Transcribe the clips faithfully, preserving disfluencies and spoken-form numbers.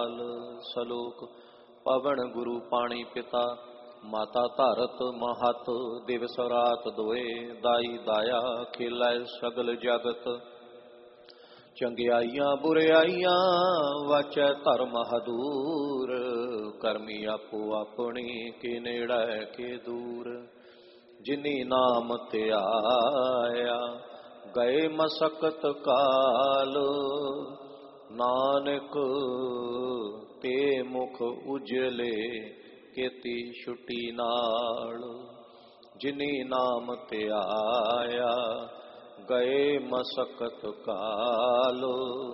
सलोक पवन गुरु पाणी पिता माता धरत महत दिवस रात दोए दाई दाया खेलै सगल जगत चंगियाइयां बुराइयां वाचै धर्म हदूर करमी आपो अपनी के नेड़ै के दूर जिनी नाम त्याया गए मसकत काल नानक ते मुख उजले केती छुटी नाल जिनी नाम त्याया गए मसकत काल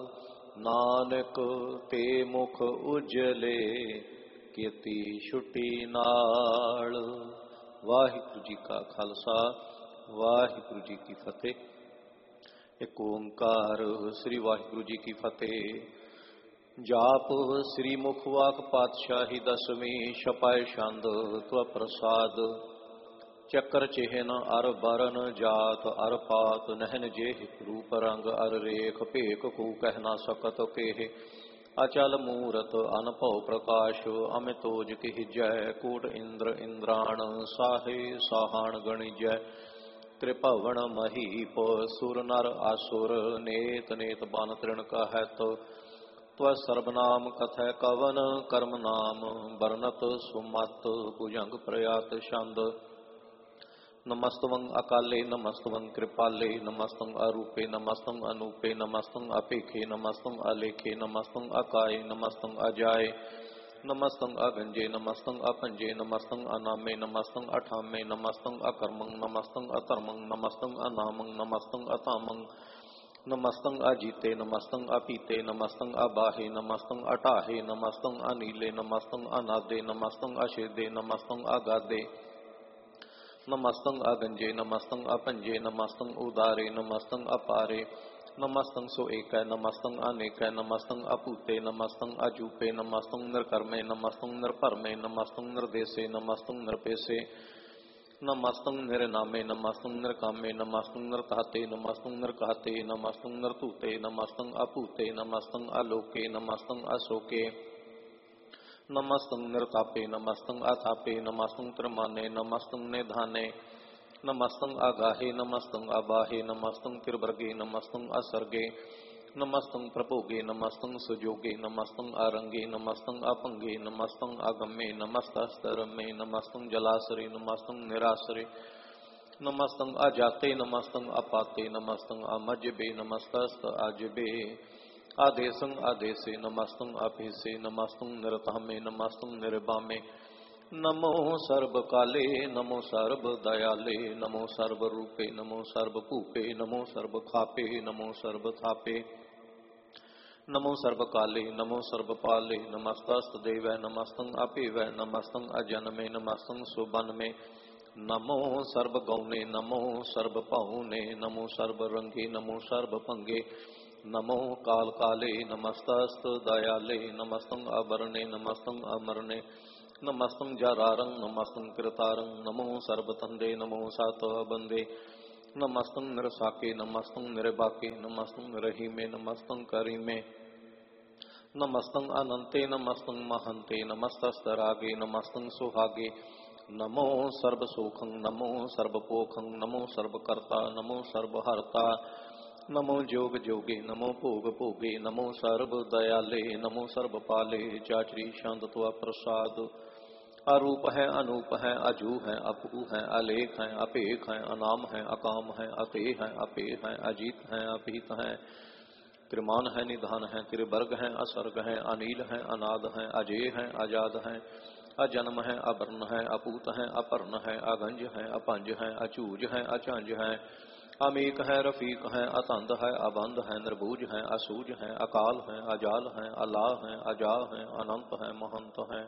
नानक ते मुख उजले केती छुटी नाल। वाहिगुरु जी का खालसा वाहिगुरु जी की फतेह। एक ओंकार श्री वाहिगुरु जी की फतेह। जाप श्री मुखवाक पातशाही दसवीं छपाए छंद त्व प्रसाद चक्र चिहन अर बरन जात अर पात नहन जेह रूप रंग अर रेख भेक को कह ना सकत केह अचल मूरत अनभव प्रकाश अमितोज किह जय कोट इंद्र इंद्राण साहे साहान गणिजय त्रिभवन महीप सुर नर आसुर नेत नेत बन तृण कहत त्व सर्वनाम कथय कवन कर्म नाम बरनत सुमत भुजंग प्रयात छंद नमस्तवं अकाले नमस्तवं कृपाले नमस्तं अरूपे नमस्तं अनूपे नमस्तं अपेखे नमस्तं अलेखे नमस्तं अकाये नमस्तं अजाये नमस्तं अगंजे नमस्तं अपंजे नमस्तं अनामे नमस्तं अठामे नमस्तं अकर्मं नमस्तं अधर्मं नमस्तं अनामं नमस्तं अतामं नमस्तं अजीते नमस्तं अपीते नमस्तं अबाहे नमस्तं अटाहे नमस्तं अनीले नमस्तं अनादे नमस्तं अशेदे नमस्तं अगादे नमस्तं अगंजे नमस्तं अपंजे नमस्तं उदारे नमस्तं अपारे नमस्तं सो एक नमस्तं अनेक नमस्तं अपूते नमस्तं अजूपे नमस्तं निर्कर्मे नमस्तं निर्भरमे नमस्तं निर्देशे नमस्तं निर्पेशे नमस्तं निर्नामे नमस्तं निर्कामे नमस्तं निर्ताते नमस्तं निर्काते नमस्तं निर्तूते नमस्तं अपूते नमस्तं अलोके नमस्तं अशोके नमस्तं निर्तापे नमस्तं अथापे नमस्तं त्रिमाने नमस्तं निधाने नमस्तं अगाहे नमस्तं अबाहे नमस्तं त्रिवर्गे नमस्तं असर्गे नमस्तं प्रभोगे नमस्तं सुजोगे नमस्तं अरंगे नमस्तं अपंगे नमस्तं अगम्ये नमस्तस्तरमे नमस्तं जलासरे नमस्तं निरासरे नमस्तं अजाते नमस्तं अपाते नमस्तं अमजबे नमस्तस्त अजबे आदेशं आदेशे नमस्तं अभीसे नमस्तं निरतामे नमस्तं निर्बामे नमो सर्वकाले नमो सर्वदयाले नमो सर्वरूपे नमो सर्वभूपे नमो सर्वखापे नमो सर्वथापे नमो सर्वकाले नमो सर्वपाले नमस्तस्तदेव नमस्तं अपेव नमस्तं अजन्मे नमस्तं सुबन्मे नमो सर्वगौणे नमो सर्वपौने नमो सर्वरंगे नमो सर्वभंगे नमो काल काले नमस्तस्त दयाले नमस्तं अवरणे नमस्तं अमरणे नमस्तं जरारं नमस्तं कृतारं नमो सर्वतंदे नमो सातवबंदे नमस्तं निरसाके नमस्तं निर्बाके नमस्तं रहीमे नमस्तं करीमे नमस्तं अनंते नमस्तं महंते नमस्तस्तरागे नमस्तं सुहागे नमो सर्वसुखं नमो सर्वपोखं नमो सर्वकर्ता नमो सर्वहर्ता नमो जोग जोगे नमो भोग भोगे नमो सर्व दयाले नमो सर्वपाले चाचरी शांत त्वा प्रसाद अरूप है अनूप है अजू है अपू है अलेख है अपेख है अनाम है अकाम है अते है अपे है अजीत है अपीत है त्रिमान है निधान है त्रिवर्ग है असर्ग है अनील है अनाद है अजय है आजाद है अजन्म है अवर्ण है अपूत है अपर्ण है अगंज है अपंज है अचूज है अचंज है अमीक है रफीक है अतंद है अबंध है निर्बूज है असूज है अकाल है अजाल है अलाह है अजा है अनंत है महंत है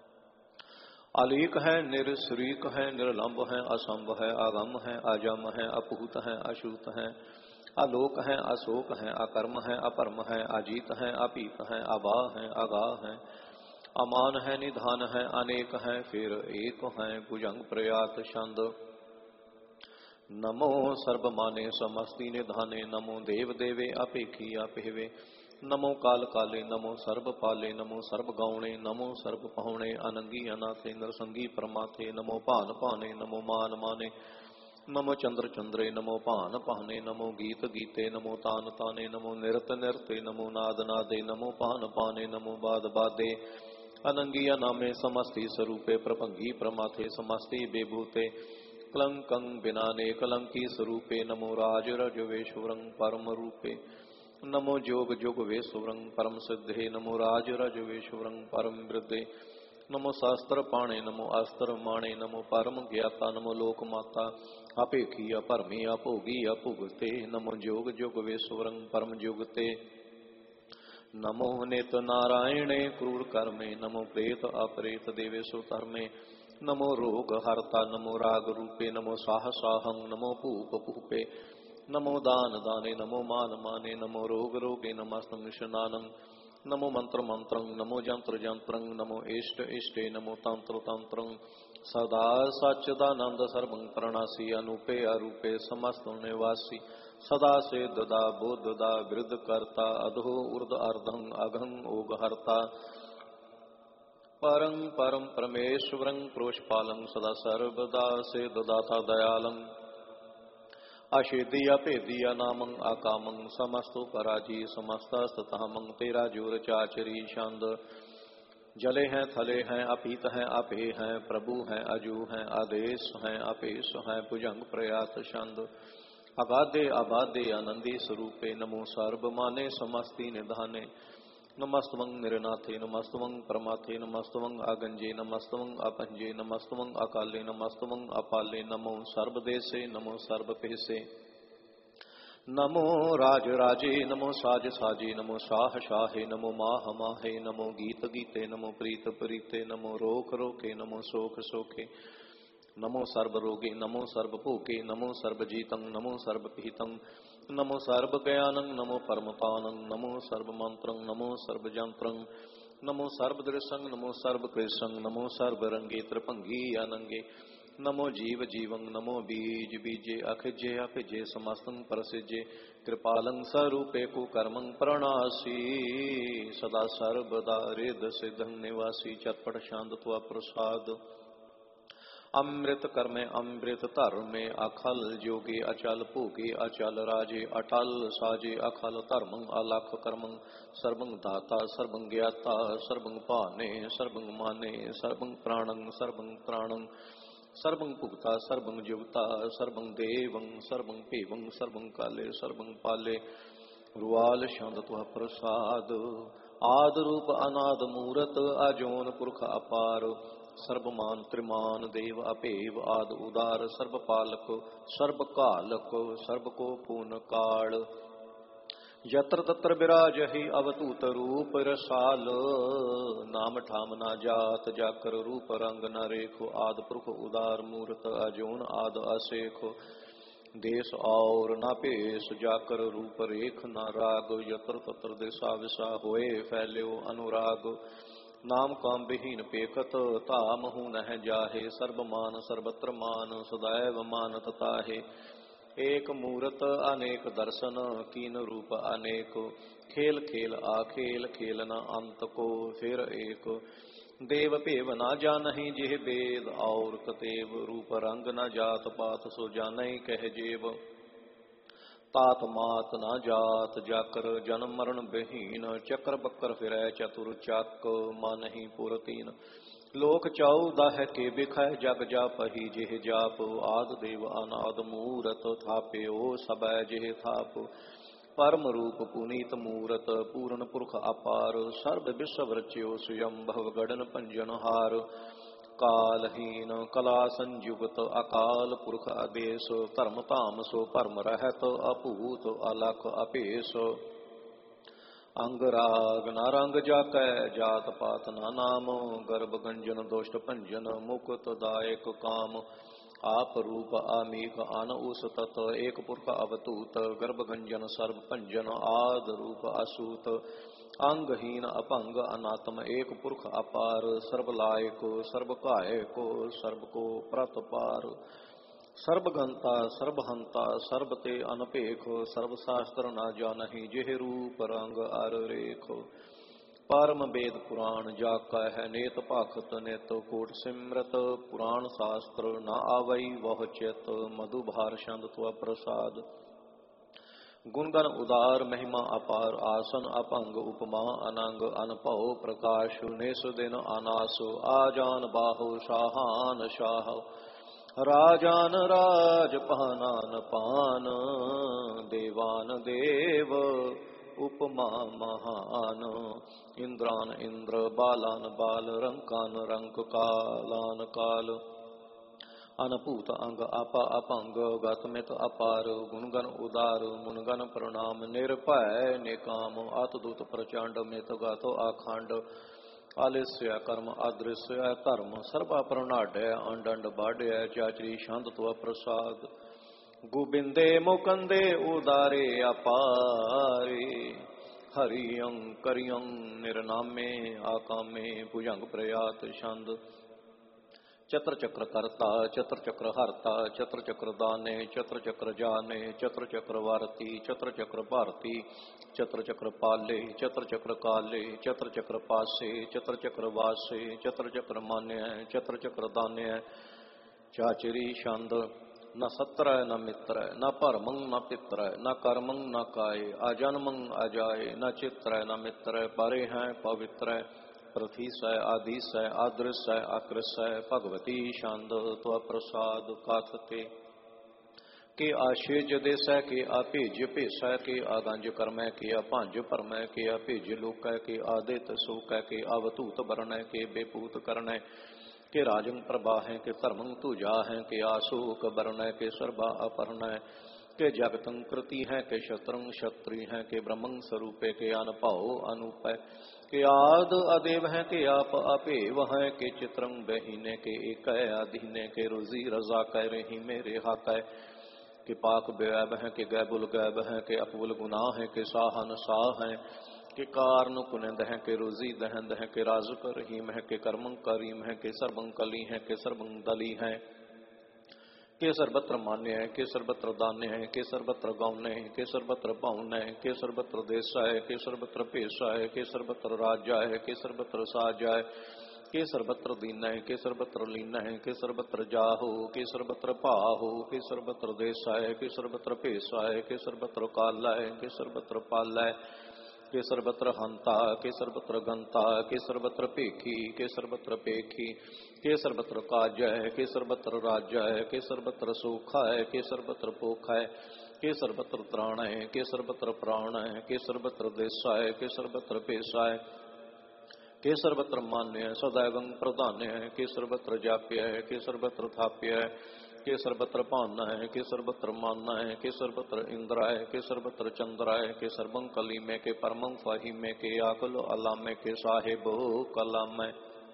अलीक है निरश्रीक है निर्लंब है असंभ है अगम है अजम है अपूत है अशूत है आलोक है अशोक है अकर्म है अपरम है अजीत है अपीत है अबा है अगा है अमान है निधान है अनेक है फिर एक है भुजंग प्रयात छंद। नमो सर्वमाने समस्ति निधाने नमो देव देवे अपेखी अपेवे नमो काल काले नमो सर्ब पाले नमो सर्ब गौणे नमो सर्ब पहुणे अनंगी अनाथे नरसंगी परमाथे नमो भान भाने नमो मान माने नमो चंद्र चंद्रे नमो भान पाने नमो गीत गीते नमो तान ताने नमो निरत निरते नमो नाद नादे नमो पान पाने नमो बाद बादे अनंगी अनामे समस्ति स्वरूपे प्रभंगी प्रमाथे समस्ति बेभूते कलंकं बिनाने कलंकी स्वरूपे नमो राज रजवेश्वरं परम रूपे नमो जोग जोग वेश्वरं परम सिद्धे नमो राज रजवेश्वरं परम वृद्धे नमो शास्त्र पाणे नमो अस्त्र माणे नमो परम ज्ञाता नमो लोक माता अपेखी अपरमी अभोगी अभुगते नमो जोग जोग वेश्वरं परम जुगते नमो नित नारायणे क्रूर कर्मे नमो प्रेत अपरेत देवेशु धर्मे नमो रोग हरता नमो राग रूपे नमो साह साहं नमो भूप भूपे नमो दान दाने नमो मान माने नमो रोग रोगे नमस्तम निशनानं नमो मंत्र मंत्रं नमो जंत्र जंत्रं नमो इष्ट इष्टे नमो तंत्र तंत्रं सदा सच्चिदानंद सर्वं प्रणासी अनूपे अरूपे समस्त निवासी सदा से ददा बोधदा वृद्ध करता अधो ऊर्ध अर्धं अघं ओग हरता परं परम परमेश्वरं प्रोषपालं सदा सर्वदा से ददाता दयालं अशेदिया पेदिया नामं आकामं समस्तो पराजी समस्तस्तमं तेरा जोर चाचरी छंद जले हैं थले हैं अपीत हैं अपे हैं प्रभु हैं अजू हैं आदेश हैं अपेश हैं भुजंग प्रयात छंद अगाधे अबाधे आनंदी स्वरूपे नमो सर्व माने समस्ति निधाने नमस्तवं निरनाथे नमस्तवं परमाथे नमस्तवं आगंजे नमस्तवं अपंजे नमस्तवं अकाले नमस्तवं अपाले नमो सर्वदेशे नमो सर्वपेशे नमो राज राजे नमो साज साजे नमो शाह शाहे नमो माह माहे नमो गीत गीते नमो प्रीत प्रीते नमो रोक रोके नमो शोक शोके नमो सर्व रोगे नमो सर्व भोगे नमो सर्व जीतं नमो सर्व पीतं नमो सर्व ज्ञानं नमो परमपानं नमो सर्व मंत्रं नमो सर्व जंत्रं नमो सर्व दृशं नमो सर्व कृशं नमो सर्व रंगे त्रिभंगी अनंगे नमो जीव जीवं नमो बीज बीजे अखिजे अखिजे समस्तं परसिजे कृपालं स्वरूपे को कर्मं प्रणासी सदा सर्वदा रिद सिद्धं निवासी चटपट शांत त्वा प्रसाद अमृत कर्मे अमृत धर्मे अखल जोगे अचल भोगे अचल राजे अटल साजे अखल धर्मं अलख कर्मं सर्वं दाता सर्वं ज्ञाता सर्वं पाने सर्वं माने सर्वं प्राणं सर्वं त्राणं सर्वं भुक्ता सर्वं जुगता सर्वं देवं सर्वं पेवं सर्वं काले सर्वं पाले रुआल छंद त्वा प्रसाद आद रूप अनाद मूरत अजोन पुरख अपार सर्वमान त्रिमान देव अपेव आद उदार सर्व पालक सर्व कालक सर्व को पूर्ण काल यत्र तत्र विराज ही अवतूत रूप रसाल नाम ठाम ना जात जाकर रूप रंग न रेखो आद पुरख उदार मूर्त अजोन आद असेखो देश और न पेश जाकर रूप रेख न राग यत्र तत्र दिशा विशा होए फैल्यो अनुराग नाम काम विहीन पेखत ताम हूँ नह जाहे सर्वमान सर्वत्र मान सदैव मानत ताहे एक मूरत अनेक दर्शन कीन रूप अनेक खेल खेल आखेल खेलना अंत को फिर एक देव पेव ना जानहि जिह वेद और कतेव रूप रंग न जात पात सो जानहि कह जेब तात मात ना जात जाकर जन्म मरण बहीन चक्र बक्कर फिरै चतुर चाक मानहि पुरतीन लोक चौदह के बिखय जग जापहि जिह जाप आद देव अनाद मूरत थापे ओ सबै जिह थाप परम रूप पुनीत मूरत पूर्ण पुरख अपार सर्व विश्व रच्यो स्वयं भव गणन पंजन हार कालहीन कला संयुगत अकाल पुरख आदेश धर्म धाम सो परम रहत अपूत अलख अपेश अंग राग न रंग जाकै जात पात न नाम गर्भ गंजन दुष्ट भंजन मुकुत दायक काम आप रूप आमीक अन उस तत एक पुरख अवतूत गर्भ गंजन सर्व भंजन आद रूप असूत अंगहीन अपंग अनात्म एक पुरख अपार सर्व लायक सर्व कायक सर्व को प्रत पार सर्वगंता सर्वहंता सर्वते अनपेखो सर्वशास्त्र न जानहि जेह रूप रंग अर रेखो। परम वेद पुराण जाका है नेत पाखत नेत कोट सिमरत पुराण शास्त्र न आवई वह चेत मधु भार छंद त्व प्रसाद। गुणगण उदार महिमा अपार आसन अपंग उपमा अनंग अनपौ प्रकाश नेस दिन अनासो आजान बाहु शाहान शाह। राजान राज पानान पान देवान देव उपमा महान। इंद्रान इंद्र बालान बाल रंकान रंक कालान काल। अनपूत अंग आपा अपंग गतमित अपार गुणगण उदार मुनगण प्रणाम निर्भय निकाम। अतदूत प्रचंड मित गातो अखंड आलिस्य कर्म अदृश्य धर्म सर्वा प्रणाढ़ अंड बाढ़ चाचरी छंद त्व प्रसाद। गोबिंदे मुकंदे उदारे अपारे हरियं करियं निर्नामे आकामे भुजंग प्रयात छंद। चत्र चक्र करता चत्र चक्र हरता चत्र चक्र दाने चत्र चक्र जाने चत्र चक्र वारती चत्र चक्र भारती चत्र चक्र पाले चत्र चक्र काले चत्र चक्र पासे चत्र चक्र वासे चत्र चक्र मान्य चत्र चक्र दान्य। चाचरी छंद न सत्र न मित्र न परमं न पित्र न कर्मं न काय अजन्मं अजाय न चित्र न मित्र। परे हैं पवित्र पृथ्वी स आदि स आदृश आकृश भगवती छंद त्व प्रसाद। काथते के आशेज देश के आपेज भेष के आगंज कर्म के अभांज परम के अभेज लोक के आदित सुख के अवतूत वर्ण के बेपूत कर्ण के राजंग प्रभा है के धर्मं तुजा है के आशोक वर्ण के सर्वा अपर्ण के जगतं कृति है के शत्रंग क्षत्रि है के ब्रह्मं स्वरूपे के अनपाओ अनूप के आद अदेव है के आप अपेव है के चित्रंग बहीने के एक अधीने के रोजी रजा कह रही मेरे हाक के पाक बैब है के गैबुल गैब है के अपबुल गुनाह है के साहन साह है के कारण कुनिंद है के रोजी दहंद है के राज कर रहीम है के कर्मं करीम है के सर्वं कली है के सर्वं दली है के सर्वत्र मान्य है के सर्वत्र दान्य है के सर्वत्र गौन्य है के सर्वत्र पाउन्य है के सर्वत्र देश है के सर्वत्र पेशा है के सर्वत्र राज्य है के सर्वत्र साजा है के सर्वत्र दीन है के सर्वत्र लीन है के सर्वत्र जाहो के सर्वत्र पाहो के सर्वत्र देश है के सर्वत्र पेशा है के सर्वत्र काल है के सर्वत्र पाल है के सर्वत्र हंता के सर्वत्र गंता के सर्वत्र पेखी के सर्वत्र पेखी के सर्वत्र काज है के सर्वत्र राज्य है के सर्वत्र सुख है के सर्वत्र पोख है के सर्वत्र त्राण है के सर्वत्र प्राण है के सर्वत्र देश है के सर्वत्र पेशा है के सर्वत्र मान्य है सदैवं प्रधान्य है के सर्वत्र जाप्य है के सर्वत्र थाप्य है के सर्वत्र पान है के सर्वत्र मान है के सर्वत्र इंद्र है के सर्वत्र चंद्र है के सर्वं कली में के परमं फाही में के आकुल अलाम में के साहेब कलाम में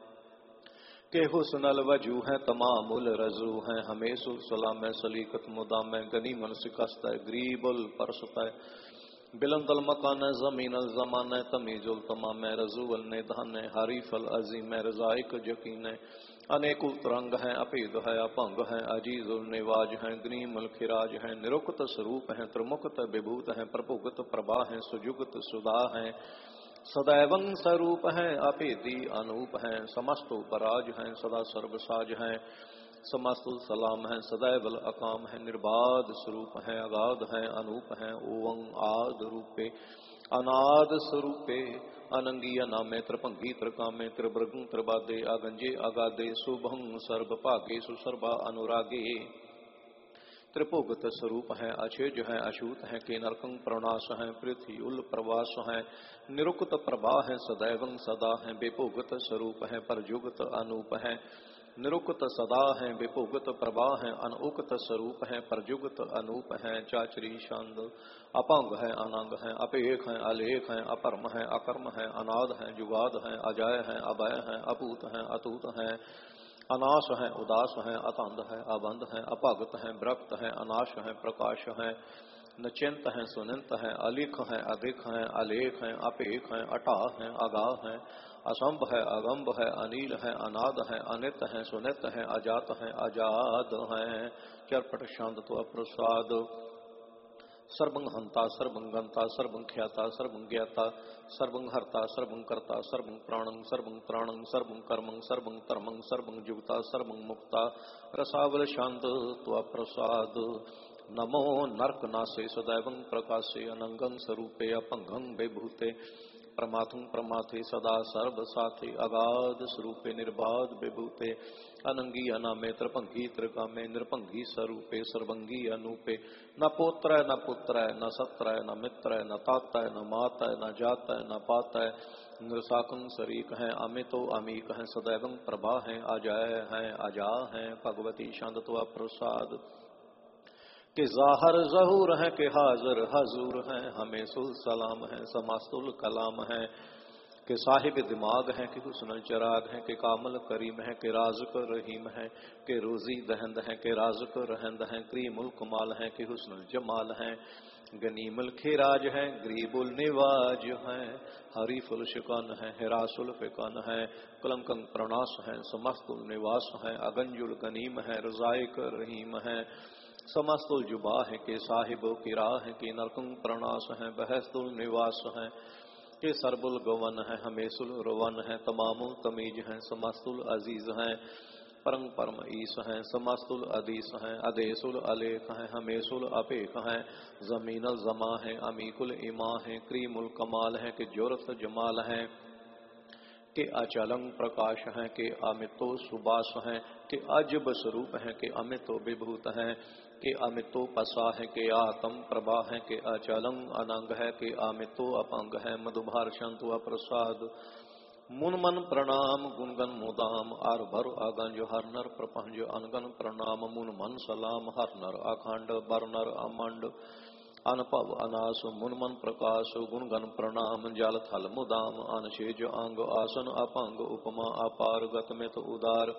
के हुस्नल वजू है तमामुल रजू है हमेशुल सलाम है सलीकत मुदा में गनी मन शिकस्त है ग्रीबुल परसत है बिलंदल मकान जमीनल जमान तमीजुल तमाम रजूल निधान हरीफल अजीम रजाइक यकीन अनेकुल तरंग है अपेद है अपंग है अजीजुल निवाज है ग्रीमल खिराज है निरुक्त स्वरूप है त्रिमुक्त विभूत है प्रभुगत प्रभा है सुजुगत सुधा है सदैवं स्वरूप है अपेदी अनूप है समस्त उपराज है सदा सर्वसाज है समस्तुल सलाम है सदैवल अकाम है निर्बाध स्वरूप है अगाध है अनूप है ओवं आद रूपे अनाद स्वरूपे अनंगीय नामे त्रिभंगी त्रिकामे त्रिभृगं त्रिबादे अगंजे अगादे शुभं सर्व भागे सुसर्वा अनुरागे त्रिभुगत स्वरूप है अचेज है अछूत है के नरकं प्रणाश है पृथ्वी उल प्रवास है निरुक्त प्रभा है सदैवं सदा है बेभुगत स्वरूप है परजुगत अनूप है निरुक्त सदा है विभुगत प्रभा है अनुक्त स्वरूप है परजुगत अनूप है चाचरी छंद अपंग है अनंग है अपेख है अलेख है अपरम है अकर्म है अनाद है जुगाद है अजय है अभय है अपूत है अतूत है अनाश है उदास है अतंध है अबंध है अपागत है व्रक्त है अनाश है प्रकाश है नचिंत है सुनिंत है अलिख है अधिक है अलेख है अपेख है अटा है अगाह है असंभ है, अगंभ है, अनील है, अनाद है, अनित है, सुनित है, अजात है, आजाद है। चरपट शांत तो अप्रसाद। सर्वं हंता सर्वं गंता सर्वं ख्याता सर्वं ज्ञाता सर्वं हर्ता सर्वं कर्ता सर्वं प्राणं सर्वं त्राणं सर्वं कर्मं सर्वं धर्मं सर्वं जुगता सर्वं मुक्ता रसावल शांत त्वप्रसाद। नमो नरक नासे सदैवं प्रकाशे अनंगं स्वरूपे अपंगं विभूते प्रमाथुं प्रमाथे सदा सर्व साथे अगाध स्वरूपे निर्बाध विभूते अनंगी अनामे त्रिभंगी त्रिकामे नृभंगी स्वरूपे सर्वंगी अनूपे न पोत्र न पुत्र न सत्र न मित्र न तात न मात न जात न पात नृसाकं शरीक है अमितो अमीक है सदैवं प्रभा है अजय है अजा है भगवती शांतत्व प्रसाद के जाहर जहूर है के हाजिर हजूर है हमें सुल सलाम है समास्तुल कलाम है के साहिब दिमाग है कि हुस्न चराग है के कामल करीम है के राज़िक रहीम है के रोजी दहंद है के राज़िक रहंद है क्रीमुल कमाल है कि हुस्न जमाल है गनीमुल खिराज है गरीबुल निवाज है हरीफुल शिकन है हिरासुल फिकन है कलंकं प्रणास है समस्तुल निवास है अगंजुल गनीम है रजाइक रहीम है समस्तुल जुबा है के साहिब किरा है के नरकुं प्रणास है बहस्तुल निवास है के सरबुल गवन है हमेशुल रवन है तमामुल तमीज है समस्तुल अजीज है परम परम ईस है समस्तुल अदीस है अदेसुल अलेख है हमेशुल अपेख है जमीनल जमा है अमीकुल इमा है क्रीमुल कमाल है कि जोरत जमाल है के अचलंग प्रकाश है के अमितो सुबास है के अजब स्वरूप है के अमितो विभूत है के अमितो पसा है के आत्म प्रभा है के अचलंग अनंग है के अमितो अपंग है मधुभार शंतु अप्रसाद मुन मन प्रणाम गुणगन मुदाम आर भर अगंज हर नर प्रपंज अनगन प्रणाम मुन मन सलाम हर नर अखंड बर नर अमंड अनपव अनास मुन मन प्रकाश गुणगन प्रणाम जल थल मुदाम अनशेज अंग आसन अपंग उपमा अपार गतमित उदार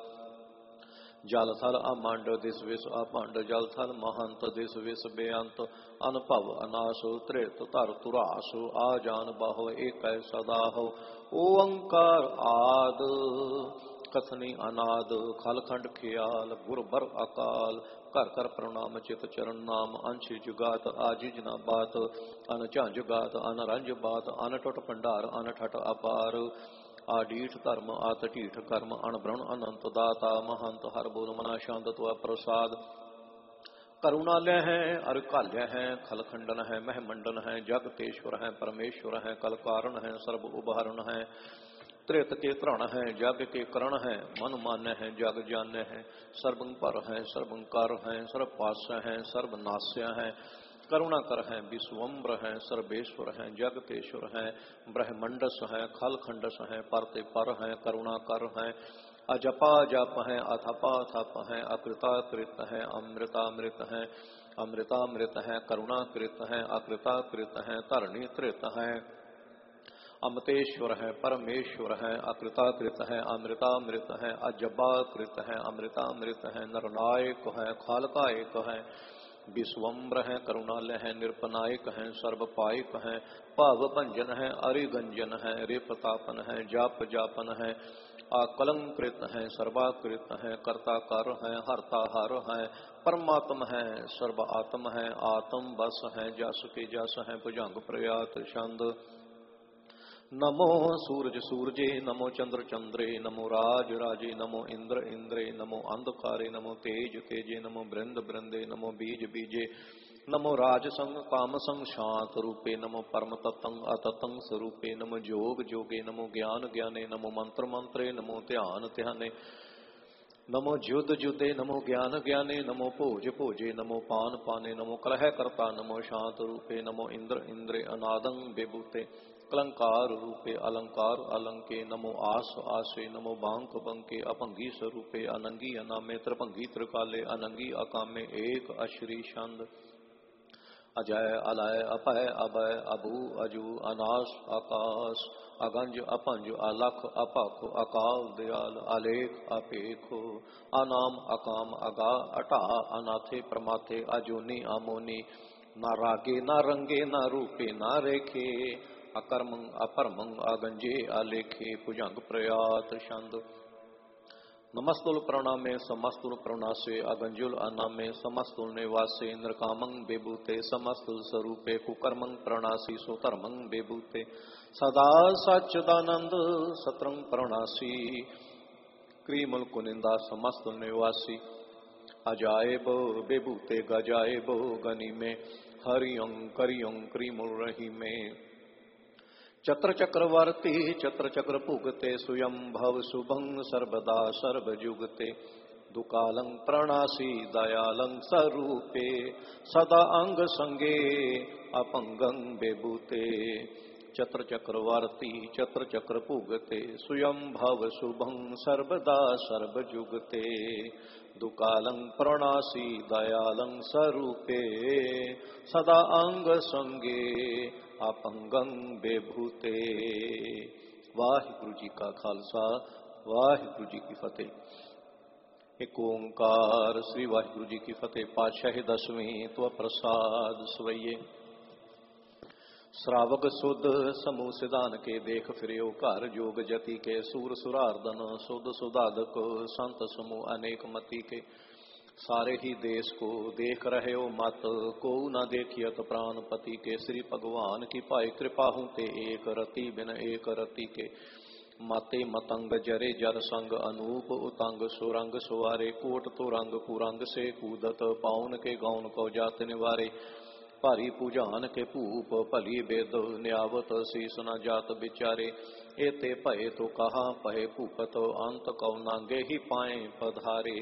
जल थल अमंड दिस विष अपंड जल थल महंत दिस विष बेअंत अनपव अनासो त्रेत तर तुरासो आजान बाहो एक सदा हो ओंकार आद कथनी अनाद खलखंड ख्याल गुरबर अकाल कर कर प्रणाम चित चरण नाम अंश जुगात आजिज न बात अन झांझ गात अन रंज बात अन टुट भंडार अन ठट अपार आडीठ धर्म आत ढीठ कर्म अणब्रण अनंत दाता महंत हर बोल मना शांत त्व प्रसाद करुणालय है अरकाल्य है खलखंडन है महमंडन है जगतेश्वर है परमेश्वर है कल कारण है सर्व उदाहरण है त्रेत के तृण है जग के करण है मन मान्य है जग जान्य है सर्वं पर है सर्वं कर है सर्वपास्य है सर्वनाश्य है करुणाकर है विश्वम्र है सर्वेश्वर है जगतेश्वर है ब्रह्मंडस है खलखंडस है परते पर है करुणाकर है अजपा जप है अथपा थप है अकृताकृत है अमृतामृत है अमृतामृत है करुणाकृत है अकृताकृत है धरणी कृत है अमृतेश्वर है परमेश्वर है अकृताकृत है अमृतामृत है अजबाकृत है अमृतामृत है नरनायक है खालकायक है विश्वम्र है करुणालय है निरपनायक है सर्वपायक है पाव भंजन है अरिगंजन है रेपतापन है जाप जापन है आकलंकृत है सर्वाकृत है कर्ताकार है हर्ताहार है परमात्म है सर्व आत्म है आत्म बस है जस के जस है भुजंग प्रयात छंद नमो सूरज सूरजे नमो चंद्र चंद्रे नमो राज राजे नमो इंद्र इंद्रे नमो अंधकारे नमो तेज तेजे नमो बृंद बृंदे नमो बीज बीजे नमो राज संग काम संग शांत रूपे नमो परम तत्ंग अततंग स्वरूपे नमो जोग जोगे नमो ज्ञान ज्ञाने नमो मंत्र मंत्रे नमो ध्यान ध्याने नमो जुद जुदे नमो ज्ञान ज्ञाने नमो भोज भोजे नमो पान पाने नमो कलह करता नमो शांत रूपे नमो इंद्र इंद्रे अनादंग विभूते अलंकार रूपे अलंकार अलंके नमो आस आसे नमो बांक बंके अपंगी स्वरूपे अनंगी अनामे त्रिभंगी त्रिकाले अनंगी अकामे एक अश्री छंद अजय अलय अपय अभय अभू अजू अनास आकाश अगंज अपंज अलख अपख अकाल दयाल आलेख अपेखो अनाम अकाम अगा अटा अनाथे प्रमाथे अजूनी अमोनी ना रागे ना रंगे ना रूपे ना रेखे अकर्मं अपरमं आगंजे आलेखे भुजंग प्रयात छंद। नमस्तुल प्रणामे समस्तुल प्रणासे अगंजुल अनामे समस्तुल निवासे नृकामं बेबूते समस्तुल स्वरूपे कुकर्मं प्रणासी सुधर्मं बेबूते सदा सच्चिदानंद सत्रं प्रणासी क्रीमुल कुनिंदा समस्तुल निवासी अजायब बेबूते गजायब गनी में हरियं करियं क्रीमुल रही में चत्र चक्रवर्ती चत्र चक्र पुगते सुयं भव शुभं सर्वदा सर्वजुगते दुकालं प्रणासी दयालं स्वरूपे सदा अंग संगे अपंगं बेबूते चत्र चक्रवर्ती चत्र चक्र पुगते सुयं भव शुभं सर्वदा सर्वजुगते दुकालं प्रणासी दयालं स्वरूपे सदा अंग संगे अपंगं बेभूते। वाहिगुरु जी का खालसा वाहिगुरु जी की फतेह। एक ओंकार श्री वाहिगुरु जी की फतेह। पातशाही दसवीं त्व प्रसाद सवैये श्रावक सुध समूह सिधान के देख फिरियो घर जोग जति के सूर सुरार्दन सुध सुधादक संत समूह अनेक मति के सारे ही देश को देख रहे हो मत को न देखियत प्राणपति के श्री भगवान की पाए कृपा हूँ ते एक रति बिन एक रति के माते मतंग जरे जर संग अनूप उतंग सुरंग सुवारे कोट तो रंग कुरंग से कूदत पाउन के गौन को जात निवारे भारी पूजान के भूप भली बेद न्यावत शीस न जात बिचारे एते भय तो कहा पहे भूपत अंत कौ नांगे ही पाए पधारे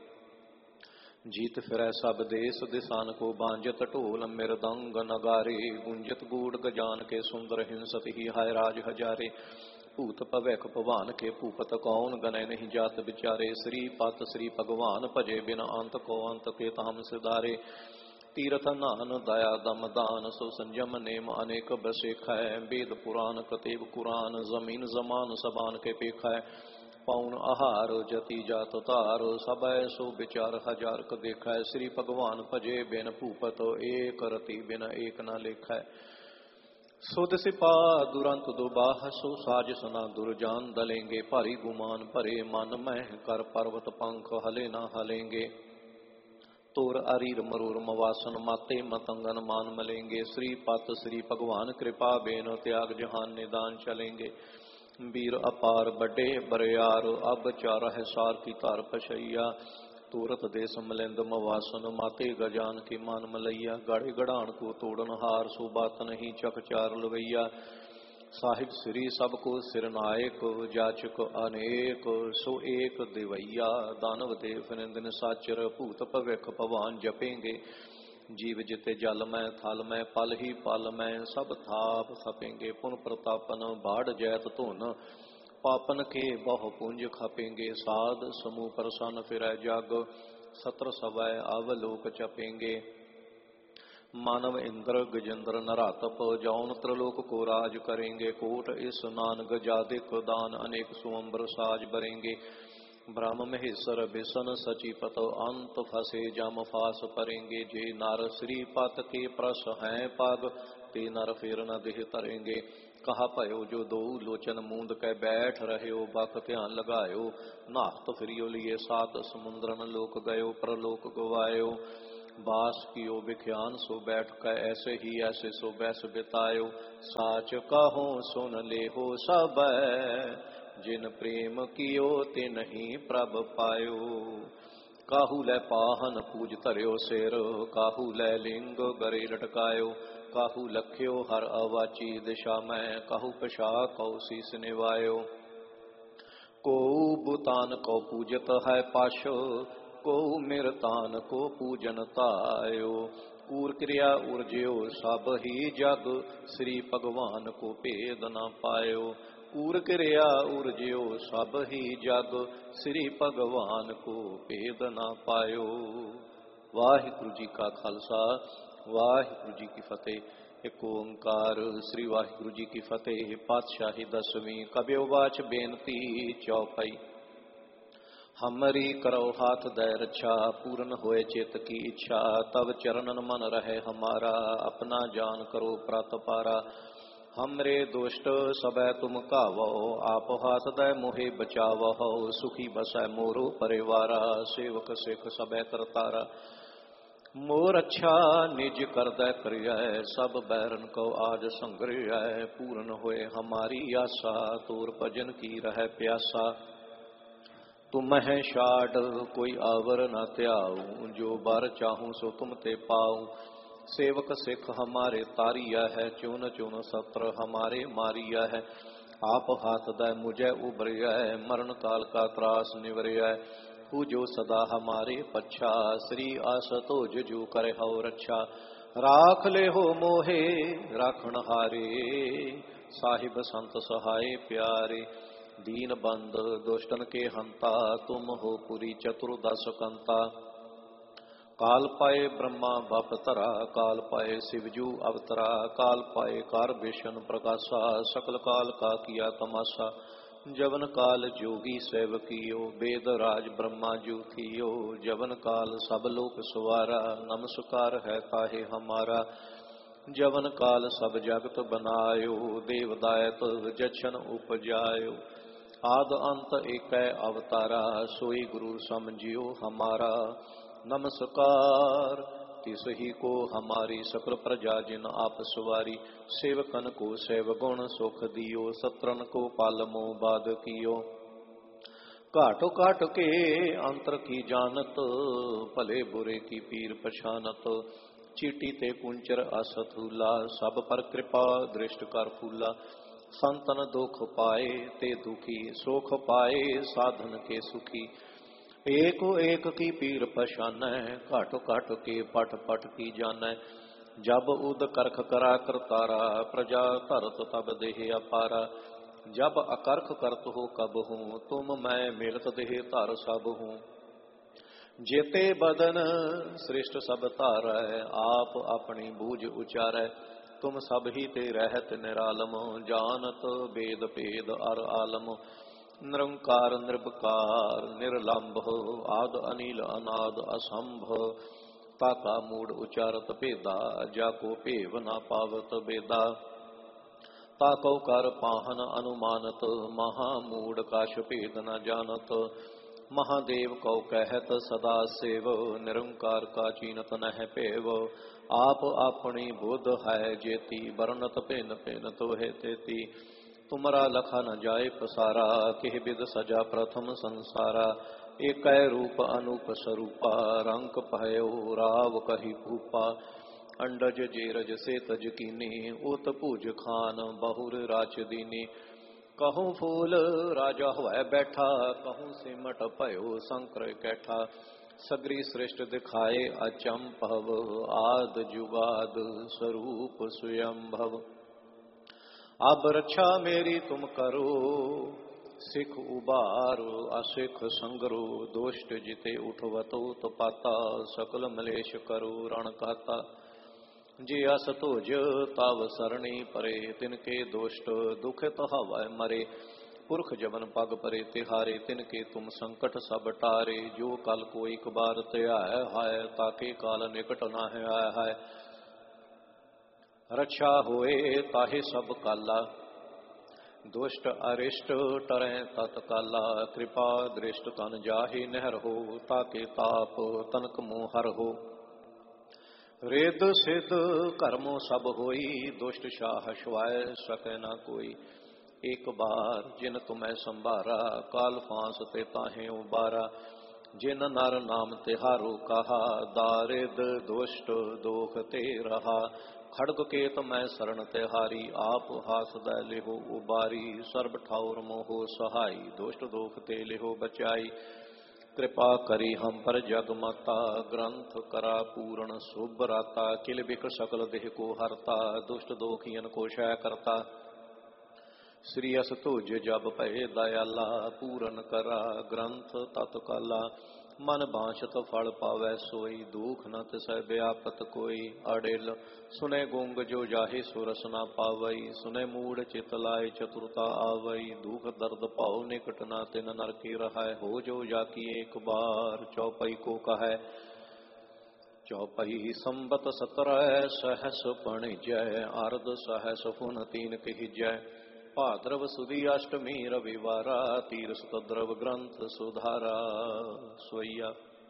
जीत फिरै सब देश दिसान को बांजत ढोल मृदंग नगारे गुंजत गूढ़ गजान के सुंदर हिंसत ही हाय राज हजारे भूत भवैख भवान के भूपत कौन गनय नहीं जात बिचारे श्री पत श्री भगवान भजे बिन अंत को अंत के ताम सिधारे तीर्थ नान दया दम दान सो संयम नेम अनेक बसेख है वेद पुराण कतेब कुरान जमीन जमान सबान के पेख है पौन आहार जति जात तार सब सो विचार हजार क देख है श्री भगवान भजे बिन भूपत एक रति बिन एक न लेख है सुध सिपा दुरंत दुबाह सो साज सना दुर्जान दलेंगे भारी गुमान भरे मन मह कर पर्वत पंख हले न हलेंगे तोर अरीर मरूर मवासन माते मतंगन मान मलेंगे श्री पत श्री भगवान कृपा बेन त्याग जहान निदान चलेंगे वीर अपार बड़े बरियार अब चार है सार की तार पशैया तूरत देश मलिंद मवासन माते गजान की मान मलैया गढ़े गढ़ान को तोड़न हार सो बात नहीं चक चार लवैया साहिब श्री सबको सिरनायक जाचक अनेक सो एक दिवैया दानव देव निंदन साचर भूत भविख भवान जपेंगे जीव जिते जल में थल में पल ही पल में सब थाप खपेंगे पुन प्रतापन बाढ़ जैत धुन पापन के बहु पुंज खपेंगे साध समूह प्रसन्न फिर जग सत्र सवय अवलोक चपेंगे मानव इंद्र गजेंद्र नरातप जौन त्रिलोक को राज करेंगे कोट स्नान गजादिक दान अनेक सुअंबर साज बरेंगे ब्रह्म महेश्वर बिसन सचिपत अंत फसे जम फास परेंगे जे नर श्रीपत के प्रस हैं पग ते नर फिर न देह तरेंगे कहा पयो जो दो लोचन मूंद कै बैठ रहे हो बक ध्यान लगायो नाहत फिरियो लिए सात समुद्रन लोक गयो प्रलोक गवायो बास कियो विख्यान सो बैठ कर ऐसे ही ऐसे सो बैस बितायो साच कहो सुन ले हो सब जिन प्रेम कियो ते नहीं प्रभ पायो काहू लै पाहन पूज धरियो सिर काहू लै लिंग गरे लटकायो काहू लख्यो हर अवाची दिशा में काहू पशा कौ शीस निवायो को बुतान को पूजत है पाशो को मिरतान को पूजन तायो कूर क्रिया उर्जयो सब ही जग श्री भगवान को भेद न पायो कूर क्रिया उर्जयो सब ही जग श्री भगवान को भेद न पायो। वाहिगुरु जी का खालसा वाहिगुरु जी की फतेह। एक ओंकार श्री वाहिगुरु जी की फतेह। पातशाही दसवीं कबियो वाच बेनती चौपाई। हमरी करो हाथ दय रक्षा पूर्ण होए चित की इच्छा तब चरणन मन रहे हमारा अपना जान करो प्रत पारा हमरे दुष्ट सबै तुम कावो, आप हाथ दै मोहे बचावो। सुखी बसै मोरो परिवारा, सेवक सिख सबै करतारा। मोर अच्छा निज करदै करिया, सब बैरन को आज संग्रह। पूर्ण होए हमारी आशा, तोर भजन की रह प्यासा। तुम है शाड कोई आवर न त्याऊं, जो बार चाहूं सो तुम ते पाऊं। सेवक सिख हमारे तारिया है, चुन चुन सत्र हमारे मारिया है। आप हाथ दै मुझे उबरिया है, मरण काल का त्रास निवरिया है। हु जो सदा हमारे पच्छा, श्री आस तो जू करे हो रक्षा। राख ले हो मोहे राखण हारे, साहिब संत सहाय प्यारे। दीन बंद दुष्टन के हंता, तुम हो पुरी चतुर्दश कंता। काल पाए ब्रह्मा बप तरा, काल पाए शिवजू अवतरा। काल पाए कार भीषण प्रकाशा, सकल काल का किया तमाशा। जवन काल जोगी सेवकियो, वेद राज ब्रह्मा जू थियो। जवन काल सब लोक सुवारा, नमस्कार है ताहे हमारा। जवन काल सब जगत बनायो, देवदायत जछन उपजायो। आद अंत एकै अवतारा, सोई गुरु समझियो हमारा। नमस्कार तिस ही को हमारी, सकल प्रजा जिन आप सवारी। सेवकन को सेव गुण सुख दियो, सत्रन को पालमो बाद कियो। काटो काट के अंतर की जानत, भले बुरे की पीर पछानत। चीटी ते कुंचर असथूला, सब पर कृपा दृष्ट कर फूला। संतन दुख पाए ते दुखी, सुख पाए साधन के सुखी। एको एक की पीर पशान, घट घट के पट पट की जान। जब उद करख करा करतारा, प्रजा धरत तब देह अपारा। जब अकर्ख करत हो कब हूँ, तुम मैं मिलत देह धर सब हूँ। जेते बदन श्रेष्ठ सब तारै, आप अपनी बूझ उचारै। तुम सब ही ते रहत निरालम, जानत वेद भेद अर आलम। निरंकार निर्विकार निर्लंभ, आद अनिल अनाद असंभ। ताका मूड उचारत भेदा, जाको भेव न पावत बेदा। ताको कर पाहन अनुमानत, महामूड काश भेद न जानत। महादेव को कहत सदा सेव, निरंकार का चीनत नह पेव। आप अपनी बुध है जेती, वर्णत पिन पिन तोहे तेती। तुमरा लखा न जाए पसारा, किह बिद सजा प्रथम संसारा। एक रूप अनूप स्वरूपा, रंक भयो राव कही भूपा। अंडज जेरज से तज कीनी, उत पूज खान बहुर राच दीनी। कहूँ फूल राजा हुआ बैठा, कहूँ सिमट भयो शंकर कैठा। सगरी श्रेष्ठ दिखाए अचंभव, आद जुगाद स्वरूप स्वयंभव। अब रक्षा मेरी तुम करो, सिख उबारो असिख संगरो। दोष्ट जिते उठवतो तो पाता, सकल मलेश करो रण काता। जे अस तोज ताव सरणी परे, तिनके दोष्ट दुखित हवै मरे। पुरख जवन पग परे तिहारे, तिनके तुम संकट सब टारे। जो कल को एक बार त्याय है, ताके काल निकट न आय है। रक्षा होए ताहे सब काला, दुष्ट अरिष्ट टरै तत्काला। कृपा दृष्ट तन जाहि नहर हो, ताके ताप तनक मोहर हो। रेद सिद्ध कर्मों सब होई, दुष्ट शाह छुआए सके न कोई। एक बार जिन तुम्हें संभारा, काल फांस ते ताहे उबारा। जिन नर नाम तिहारो कहा, दारिद दुष्ट दोख ते रहा। खड़ग केत मैं शरण तिहारी, आप हाथ दै लिहो उबारी। सर्ब ठाउर मोहो सहाई, दुष्ट दोख ते लिहो बचाई। कृपा करी हम पर जगमाता, ग्रंथ करा पूर्ण शुभ राता। किल बिक सकल देह को हरता, दुष्ट दोखियन को क्षय करता। श्री अस तुज जब पहे दयाला, पूरन करा ग्रंथ तत्काला। मन भाषत फल पावै सोई, दुख न तिसै व्यापत कोई। अड़िल सुने गुंग जो जाहे सुरस न पावई, सुने मूड चित लाए चतुरता आवई। दुख दर्द पाओ निकट न तिन नर की रहाय, हो जो जाकी एक बार चौपई को कहे। ਚੌਪਈ ਸੰਬਤ ਸਤਰੈ ਸਹਸ ਪਣਿਜੈ ਅਰਧ ਸਹਸ ਪੁਨ ਤੀਨ ਕਹਿਜੈ ਭਾਦਰਵ ਸੁਦੀ ਅਸ਼ਟਮੀ ਰਵਿਵਾਰਾ ਤੀਰਸ ਤਦਰਵ ਗ੍ਰੰਥ ਸੁਧਾਰਾ ਸੋਈਆ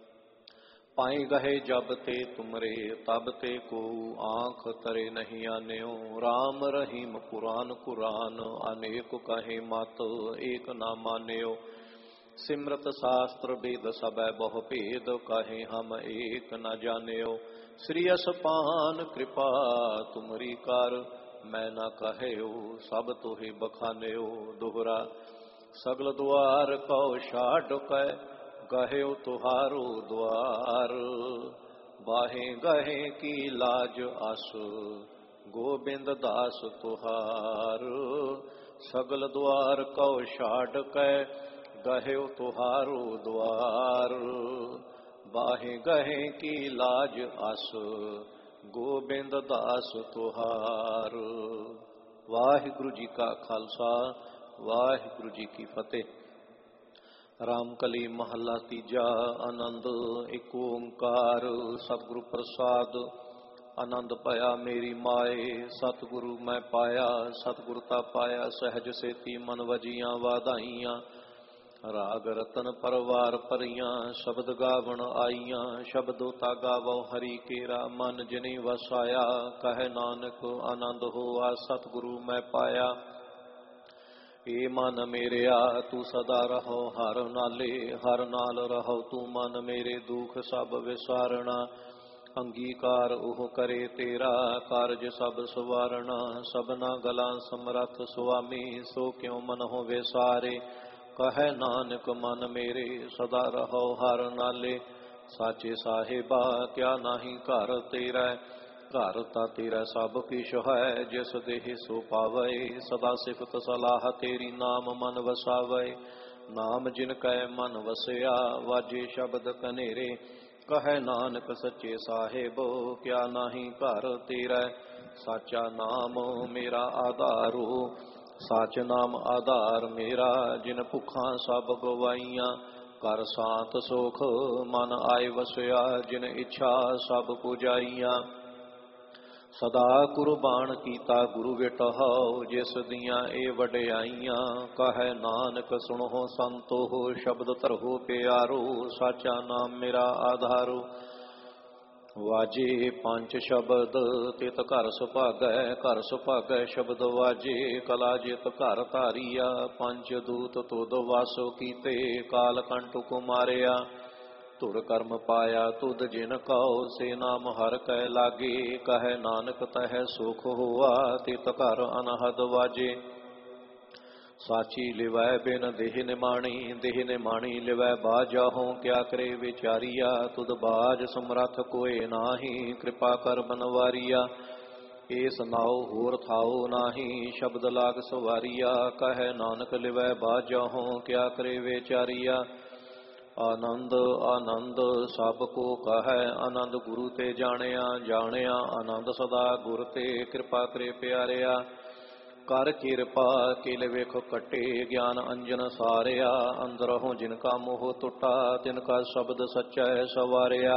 ਪਾਏ ਗਏ ਜਬ ਤੇ ਤੁਮਰੇ ਤਬ ਤੇ ਕੋ ਆਂਖ ਤਰੇ ਨਹੀਂ ਆਨਿਓ ਰਾਮ ਰਹੀਮ ਪੁਰਾਨ ਕੁਰਾਨ ਅਨੇਕ ਕਹੇ ਮਤ ਏਕ ਨਾ ਮਾਨਿਓ ਸਿਮਰਤ ਸ਼ਾਸਤਰ ਵੇਦ ਸਭੈ ਬਹੁ ਭੇਦ ਕਹੇ ਹਮ ਏਕ ਨ ਜਾਣਿਓ ਸ੍ਰੀ ਅਸਪਾਨ ਕਿਰਪਾ ਤੁਮਰੀ ਕਰ ਮੈਂ ਨਾ ਕਹਿਓ ਸਭ ਤੋਹਿ ਬਖਾਨਿਓ ਦੋਹਰਾ ਸਗਲ ਦੁਆਰ ਕਉ ਛਾੜ ਕੈ ਗਹਿਓ ਤੁਹਾਰੋ ਦੁਆਰ ਬਾਹੇ ਗਹੇ ਕੀ ਲਾਜ ਅਸ ਗੋਬਿੰਦ ਦਾਸ ਤੁਹਾਰ ਸਗਲ ਦੁਆਰ ਕਉ ਛਾੜ ਕੈ ਗਹਿਓ ਤੁਹਾਰੋ ਦੁਆਰ ਬਾਹੇ ਗਹੇ ਕੀ ਲਾਜ ਅਸ ਗੋਬਿੰਦ ਦਾਸ ਤੁਹਾਰ। ਵਾਹਿਗੁਰੂ ਜੀ ਕਾ ਖਾਲਸਾ ਵਾਹਿਗੁਰੂ ਜੀ ਕੀ ਫਤਿਹ। ਰਾਮਕਲੀ ਮਹੱਲਾ ਤੀਜਾ। ਆਨੰਦ ਇੱਕ ਓੰਕਾਰ ਸਤਿਗੁਰੂ ਪ੍ਰਸਾਦ ਆਨੰਦ ਭਇਆ ਮੇਰੀ ਮਾਏ ਸਤਿਗੁਰੂ ਮੈਂ ਪਾਇਆ ਸਤਿਗੁਰ ਤਾ ਪਾਇਆ ਸਹਿਜ ਸੇਤੀ ਮਨ ਵਜੀਆਂ ਵਾਧਾਈਆਂ ਰਾਗ ਰਤਨ ਪਰਵਾਰ ਭਰੀਆਂ ਸ਼ਬਦ ਗਾਵਣ ਆਈਆਂ ਸ਼ਬਦੋ ਤਾ ਗਾਵੋ ਹਰੀ ਕੇਰਾ ਮਨ ਜਿਨੀ ਵਸਾਇਆ ਕਹੇ ਨਾਨਕ ਆਨੰਦ ਹੋਆ ਸਤਿਗੁਰੂ ਮੈਂ ਪਾਇਆ। ਏ ਮਨ ਮੇਰਿਆ ਤੂੰ ਸਦਾ ਰਹੋ ਹਰ ਨਾਲੇ ਹਰ ਨਾਲ ਰਹੋ ਤੂੰ ਮਨ ਮੇਰੇ ਦੁਖ ਸਭ ਵਿਸਾਰਣਾ ਅੰਗੀਕਾਰ ਉਹ ਕਰੇ ਤੇਰਾ ਕਾਰਜ ਸਭ ਸਵਾਰਣਾ ਸਭਨਾ ਗਲਾਂ ਸਮਰੱਥ ਸੁਆਮੀ ਸੋ ਕਿਉ ਮਨ ਹੋ ਵਿਸਾਰੇ ਕਹੈ ਨਾਨਕ ਮਨ ਮੇਰੇ ਸਦਾ ਰਹੋ ਹਰ ਨਾਲੇ ਸਾਚੇ ਸਾਹਿਬਾ ਕਿਆ ਨਾਹੀ ਘਰ ਤੇਰਾ ਘਰ ਤਾ ਤੇਰਾ ਸਭ ਕਿਛ ਹੈ ਜਿਸ ਦੇਹ ਸੋ ਪਾਵੈ ਸਦਾ ਸਿਫਤ ਸਲਾਹ ਤੇਰੀ ਨਾਮ ਮਨ ਵਸਾਵੈ ਨਾਮ ਜਿਨ ਕੈ ਮਨ ਵਸਿਆ ਵਾਜੇ ਸ਼ਬਦ ਕਨੇਰੇ ਕਹੈ ਨਾਨਕ ਸੱਚੇ ਸਾਹਿਬੋ ਕਿਆ ਨਾਹੀ ਘਰ ਤੇਰਾ ਸਾਚਾ ਨਾਮ ਮੇਰਾ ਆਧਾਰੋ ਸਾਚ ਨਾਮ ਆਧਾਰ ਮੇਰਾ ਜਿਨ ਭੁੱਖਾਂ ਸਭ ਗਵਾਈਆਂ ਕਰ ਸਾਤ ਸੁਖ ਮਨ ਆਏ ਵਸਿਆ ਜਿਨ ਇੱਛਾ ਸਭ ਪੁਜਾਈਆਂ ਸਦਾ ਕੁਰਬਾਨ ਕੀਤਾ ਗੁਰੂ ਵਿਟਹੁ ਜਿਸ ਦੀਆਂ ਇਹ ਵਡਿਆਈਆਂ ਕਹੈ ਨਾਨਕ ਸੁਣੋ ਸੰਤੋ ਸ਼ਬਦ ਧਰੋ ਪਿਆਰੋ ਸਾਚਾ ਨਾਮ ਮੇਰਾ ਆਧਾਰੋ ਵਾਜੇ ਪੰਜ ਸ਼ਬਦ ਤਿਤ ਘਰ ਸੁਭਾਗੈ ਘਰ ਸੁਭਾਗੈ ਸ਼ਬਦ ਵਾਜੇ ਕਲਾ ਜਿਤ ਘਰ ਧਾਰੀਆ ਪੰਜ ਦੂਤ ਤੁਧ ਵਾਸੋ ਕੀਤੇ ਕਾਲ ਕੰਟ ਕੁਮਾਰਿਆ ਧੁਰ ਕਰਮ ਪਾਇਆ ਤੁਧ ਜਿਨ ਕਉ ਸੇ ਨਾਮ ਹਰ ਕੈ ਲਾਗੇ ਕਹੈ ਨਾਨਕ ਤਹਿ ਸੁਖ ਹੋਆ ਤਿਤ ਘਰ ਅਨਹਦ ਵਾਜੇ ਸਾਚੀ ਲਿਵੈ ਬਿਨ ਦੇਹ ਨਿਮਾਣੀ ਦੇਹ ਨਿਮਾਣੀ ਲਿਵੈ ਬਾਜਾਹੋਂ ਕਿਆ ਕਰੇ ਵਿਚਾਰੀਆ ਤੁਧ ਬਾਜ ਸਮਰੱਥ ਕੋਏ ਨਾਹੀ ਕਿਰਪਾ ਕਰ ਬਨਵਾਰੀਆ ਏ ਸੁਨਾਓ ਹੋਰ ਥਾਓ ਨਾਹੀ ਸ਼ਬਦ ਲਾਗ ਸਵਾਰੀਆ ਕਹੈ ਨਾਨਕ ਲਿਵੈ ਬਾਜਾਹੋਂ ਕਿਆ ਕਰੇ ਵਿਚਾਰੀਆ ਆਨੰਦ ਆਨੰਦ ਸਭ ਕੋ ਕਹੈ ਆਨੰਦ ਗੁਰੂ ਤੇ ਜਾਣਿਆ ਜਾਣਿਆ ਆਨੰਦ ਸਦਾ ਗੁਰ ਤੇ ਕਿਰਪਾ ਕਰੇ ਪਿਆਰਿਆ ਕਰ ਕਿਰਪਾ ਕਿਲ ਵੇਖ ਕਟੇ ਗਿਆਨ ਅੰਜਨ ਸਾਰਿਆ ਅੰਦਰੋਂ ਜਿਨ ਕਾ ਮੋਹ ਟੁੱਟਾ ਤਿਨ ਕਾ ਸ਼ਬਦ ਸੱਚਾ ਸਵਾਰਿਆ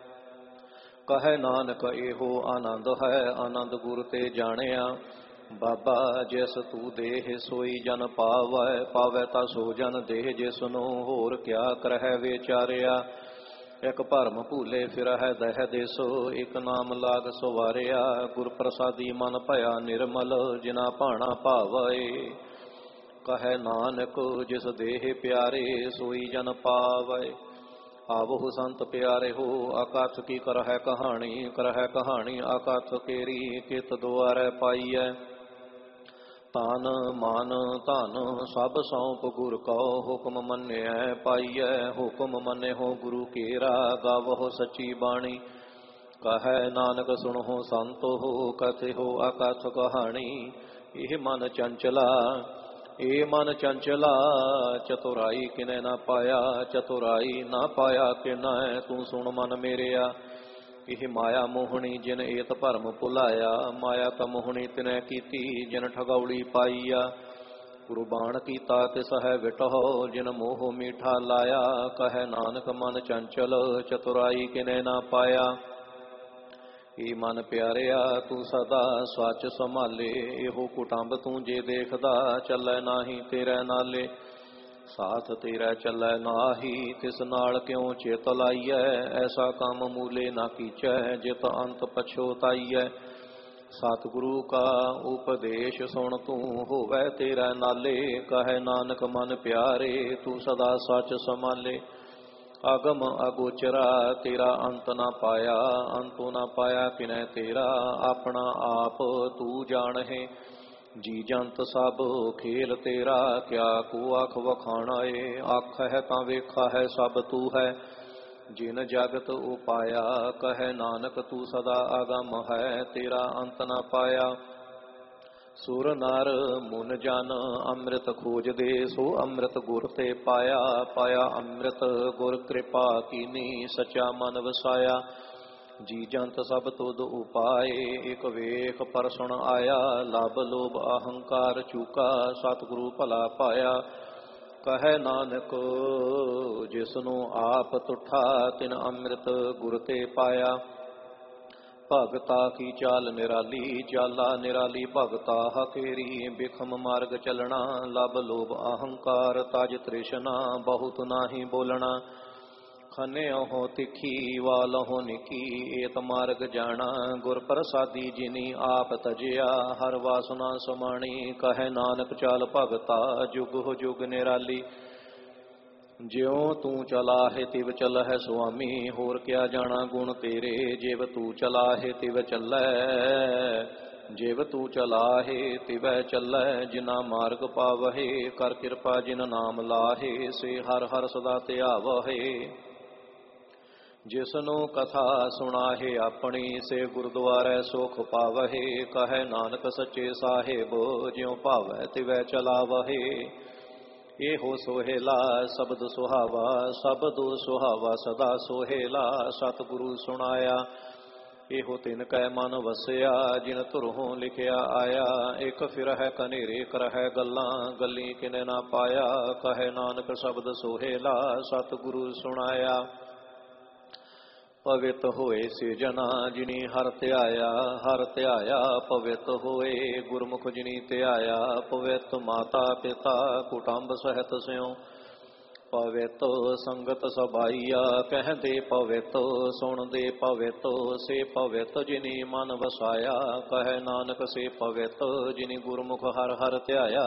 ਕਹੈ ਨਾਨਕ ਇਹੋ ਆਨੰਦ ਹੈ ਆਨੰਦ ਗੁਰ ਤੇ ਜਾਣਿਆ ਬਾਬਾ ਜਿਸ ਤੂੰ ਦੇਹ ਸੋਈ ਜਨ ਪਾਵੈ ਪਾਵੈ ਤਾ ਸੋ ਜਨ ਦੇਹ ਜਿਸ ਨੂੰ ਹੋਰ ਕਿਆ ਕਰਹਿ ਵਿਚਾਰਿਆ ਇਕ ਭਰਮ ਭੂਲੇ ਫਿਰਹਿ ਦਹਿ ਦੇਸੋ ਇਕ ਨਾਮ ਲਾਗ ਸਵਾਰਿਆ ਗੁਰ ਪ੍ਰਸਾਦੀ ਮਨ ਭਇਆ ਨਿਰਮਲ ਜਿਨਾ ਭਾਣਾ ਭਾਵੈ ਕਹੈ ਨਾਨਕ ਜਿਸ ਦੇਹ ਪਿਆਰੇ ਸੋਈ ਜਨ ਪਾਵੈ ਆਵਹੁ ਸੰਤ ਪਿਆਰੇ ਹੋ ਆਕਾਥ ਕੀ ਕਰਹਿ ਕਹਾਣੀ ਕਰਹਿ ਕਹਾਣੀ ਆਕਾਥ ਕੇਰੀ ਕਿਤ ਦੁਆਰੈ ਪਾਈਐ ਤਾਨ ਮਾਨ ਧਨ ਸਭ ਸੌਂਪ ਗੁਰ ਕਉ ਹੁਕਮ ਮੰਨਿਐ ਪਾਈਐ ਹੁਕਮ ਮੰਨੇ ਹੋ ਗੁਰੂ ਕੇਰਾ ਗਾਵਹੁ ਸੱਚੀ ਬਾਣੀ ਕਹੈ ਨਾਨਕ ਸੁਣਹੁ ਸੰਤੋ ਕਥੇ ਹੋ ਆਕਾਥ ਕਹਾਣੀ ਇਹ ਮਨ ਚੰਚਲਾ ਇਹ ਮਨ ਚੰਚਲਾ ਚਤੁਰਾਈ ਕਿਨੈ ਨਾ ਪਾਇਆ ਚਤੁਰਾਈ ਨਾ ਪਾਇਆ ਕਿਨੈ ਤੂੰ ਸੁਣ ਮਨ ਮੇਰਿਆ ਇਹ ਮਾਇਆ ਮੋਹਣੀ ਜਿਨ ਏਤ ਭਰਮ ਭੁਲਾਇਆ ਮਾਇਆ ਕ ਮੋਹਣੀ ਤਿਨੈ ਕੀਤੀ ਜਿਨ ਠਗੌੜੀ ਪਾਈਆ ਕੁਰਬਾਨ ਕੀਤਾ ਤਿਸ ਹੈ ਵਿਟਹੁ ਜਿਨ ਮੋਹ ਮੀਠਾ ਲਾਇਆ ਕਹੈ ਨਾਨਕ ਮਨ ਚੰਚਲ ਚਤੁਰਾਈ ਕਿਨੈ ਨਾ ਪਾਇਆ ਏ ਮਨ ਪਿਆਰਿਆ ਤੂੰ ਸਦਾ ਸੱਚ ਸੰਭਾਲੇ, ਇਹੋ ਕੁਟੰਬ ਤੂੰ ਜੇ ਦੇਖਦਾ ਚੱਲੈ ਨਾਹੀ ਤੇਰੇ ਨਾਲੇ। ਸਾਥ ਤੇਰਾ ਚੱਲੈ ਨਾਹੀ ਤਿਸ ਨਾਲ ਕਿਉ ਚਿਤ ਲਾਈਐ, ਐਸਾ ਕੰਮ ਮੂਲੇ ਨਾ ਕੀਚੈ ਜਿਤ ਅੰਤ ਪਛੋਤਾਈਐ। ਸਤਿਗੁਰੂ ਕਾ ਉਪਦੇਸ਼ ਸੁਣ ਤੂੰ ਹੋਵੈ ਤੇਰਾ ਨਾਲੇ, ਕਹੈ ਨਾਨਕ ਮਨ ਪਿਆਰੇ ਤੂੰ ਸਦਾ ਸੱਚ ਸੰਭਾਲੇ। ਅਗਮ ਅਗੋਚਰਾ ਤੇਰਾ ਅੰਤ ਨਾ ਪਾਇਆ, ਅੰਤੋ ਨਾ ਪਾਇਆ ਕਿਨੈ ਤੇਰਾ, ਆਪਣਾ ਆਪ ਤੂੰ ਜਾਣਹਿ ਜੀ ਜੰਤ ਸਭ ਖੇਲ ਤੇਰਾ। ਕਿਆ ਕੋ ਆਖ ਵਖਾਣਾ ਏ, ਆਖ ਹੈ ਤਾਂ ਵੇਖਾ ਹੈ ਸਭ ਤੂੰ ਹੈ, ਜਿਨ ਜਗਤ ਉਪਾਇਆ ਕਹੈ ਨਾਨਕ ਤੂੰ ਸਦਾ ਆਗਮ ਹੈ, ਤੇਰਾ ਅੰਤ ਨਾ ਪਾਇਆ। ਸੁਰ ਨਰ ਮੁਨ ਜਨ ਅੰਮ੍ਰਿਤ ਖੋਜਦੇ, ਸੋ ਅੰਮ੍ਰਿਤ ਗੁਰ ਤੇ ਪਾਇਆ, ਪਾਇਆ ਅੰਮ੍ਰਿਤ ਗੁਰ ਕਿਰਪਾ ਕੀਨੀ, ਸੱਚਾ ਮਨ ਵਸਾਇਆ। ਜੀ ਜੰਤ ਸਭ ਤੁਧ ਉਪਾਏ, ਇਕ ਵੇਖ ਪਰਸੁਣ ਆਇਆ, ਲਬ ਲੋਭ ਅਹੰਕਾਰ ਚੂਕਾ, ਸਤਿਗੁਰੂ ਭਲਾ ਪਾਇਆ। ਕਹੈ ਨਾਨਕ ਜਿਸਨੂੰ ਆਪ ਤੁਠਾ, ਤਿਨ ਅੰਮ੍ਰਿਤ ਗੁਰ ਤੇ ਪਾਇਆ। ਭਗਤਾ ਕੀ ਚਾਲ ਨਿਰਾਲੀ, ਚਾਲਾ ਨਿਰਾਲੀ ਭਗਤਾ ਹਕੇਰੀ, ਬਿਖਮ ਮਾਰਗ ਚੱਲਣਾ, ਲਬ ਲੋਭ ਅਹੰਕਾਰ ਤਜ ਤ੍ਰਿਸ਼ਨਾ, ਬਹੁਤ ਨਾਹੀ ਬੋਲਣਾ। ਖੰਨਿਓ ਤਿੱਖੀ ਵਾਲਹੁ ਨਿੱਕੀ, ਏਤ ਮਾਰਗ ਜਾਣਾ, ਗੁਰ ਪ੍ਰਸਾਦੀ ਜਿਨੀ ਆਪ ਤਜਿਆ, ਹਰ ਵਾਸਨਾ ਸਮਾਣੀ। ਕਹੈ ਨਾਨਕ ਚਾਲ ਭਗਤਾ ਜੁਗ ਜੁਗ ਨਿਰਾਲੀ, ਜਿਉ ਤੂੰ ਚਲਾਹੇ ਤਿਵ ਚੱਲਹਿ ਸੁਆਮੀ, ਹੋਰ ਕਿਆ ਜਾਣਾ ਗੁਣ ਤੇਰੇ, ਜਿਵ ਤੂੰ ਚਲਾਹੇ ਤਿਵ ਚੱਲੈ, ਜਿਵ ਤੂੰ ਚਲਾਹੇ ਤਿਵੈ ਚੱਲੈ। ਜਿਨਾ ਮਾਰਗ ਪਾਵਹਿ ਕਰ ਕਿਰਪਾ, ਜਿਨ ਨਾਮ ਲਾਹੇ ਸੇ ਹਰ ਹਰ ਸਦਾ ਧਿਆਵਹਿ। ਜਿਸਨੂੰ ਕਥਾ ਸੁਣਾਹੇ ਆਪਣੀ, ਸੇ ਗੁਰਦੁਆਰੇ ਸੁਖ ਪਾਵਹਿ। ਕਹੈ ਨਾਨਕ ਸੱਚੇ ਸਾਹਿਬ ਜਿਉ ਭਾਵੈ ਤਿਵੈ ਚਲਾਵਹਿ। ਇਹੋ ਸੋਹੇਲਾ ਸ਼ਬਦ ਸੁਹਾਵਾ, ਸ਼ਬਦ ਸੁਹਾਵਾ ਸਦਾ ਸੋਹੇਲਾ, ਸਤਿਗੁਰੂ ਸੁਣਾਇਆ। ਇਹੋ ਤਿਨ ਕੈ ਮਨ ਵਸਿਆ, ਜਿਨ ਧੁਰੋਂ ਲਿਖਿਆ ਆਇਆ। ਇਕ ਫਿਰਹਿ ਕਨੇਰੇ ਕਰਹਿ ਗੱਲਾਂ, ਗੱਲੀ ਕਿਨੇ ਨਾ ਪਾਇਆ। ਕਹੈ ਨਾਨਕ ਸ਼ਬਦ ਸੋਹੇਲਾ, ਸਤਿਗੁਰੂ ਸੁਣਾਇਆ। ਪਵਿੱਤ ਹੋਏ ਸਿਰਜਣਾ ਜਿਨੀ ਹਰ ਧਿਆਇਆ, ਹਰ ਧਿਆਇਆ ਪਵਿੱਤ ਹੋਏ, ਗੁਰਮੁਖ ਜਿਨੀ ਧਿਆਇਆ। ਪਵਿੱਤ ਮਾਤਾ ਪਿਤਾ ਕੁਟੰਬ ਸਹਿਤ ਸਿਉ, ਪਵਿੱਤ ਸੰਗਤ ਸਬਾਈਆ। ਕਹਿੰਦੇ ਪਵਿੱਤ ਸੁਣਦੇ ਪਵਿੱਤ, ਸੇ ਪਵਿੱਤ ਜਿਨੀ ਮਨ ਵਸਾਇਆ। ਕਹੈ ਨਾਨਕ ਸੇ ਪਵਿੱਤ ਜਿਨੀ ਗੁਰਮੁਖ ਹਰ ਹਰ ਧਿਆਇਆ।